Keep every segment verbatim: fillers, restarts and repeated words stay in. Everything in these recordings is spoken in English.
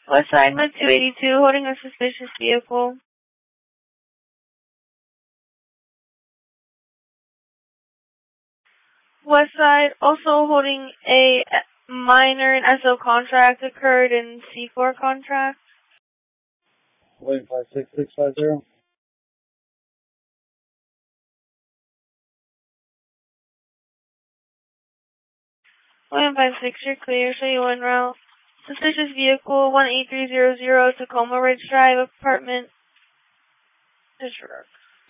West Side, Med two eighty-two, holding a suspicious vehicle. West Side, also holding a minor and S O contract occurred in C four contract. William five six six five zero. William five six, you're clear. Show you en route. Suspicious vehicle, one eight three zero zero, Tacoma Ridge Drive, apartment, Pittsburgh.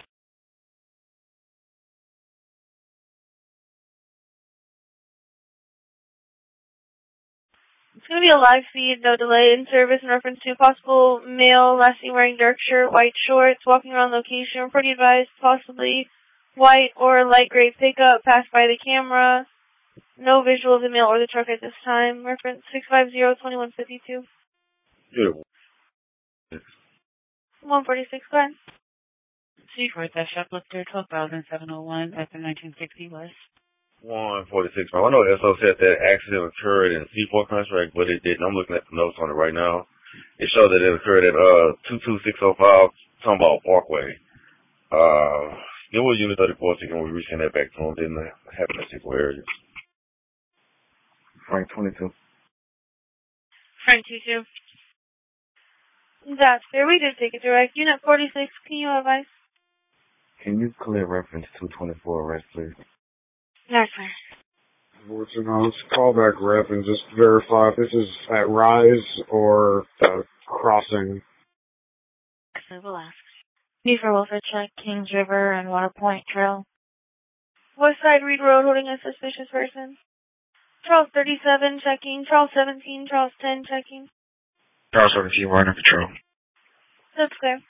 It's going to be a live feed, no delay, in service in reference to possible male, last seen wearing dark shirt, white shorts, walking around location, reporting advised, possibly white or light gray pickup, passed by the camera. No visual of the male or the truck at this time. Reference six five zero, two one five two. Good. one forty-six, go ahead. Seaford, that shoplifter, twelve thousand seven oh one, after nineteen sixty West. one forty-six. I know the S O said that accident occurred in C four contract, but it didn't. I'm looking at the notes on it right now. It showed that it occurred at uh two two six oh five Tomball Parkway. Uh, it was Unit thirty-four, so can we resend that back to them? Didn't happen in C four area. Frank twenty-two. Frank twenty-two. That's fair. We did take it direct. Unit forty-six, can you advise? Can you clear reference two twenty-four arrest, please? Yes, sir. What's your name? Callback rep and just verify if this is at Rise or uh, Crossing. I will ask. Need for welfare check, Kings River and Water Point Trail. West Side Reed Road, holding a suspicious person. Charles thirty-seven, checking. Charles seventeen, Charles ten, checking. Charles seventeen, we're under patrol. That's clear.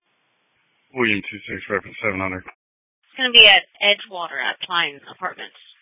William two six, reference seven hundred. It's going to be at Edgewater at Klein Apartments.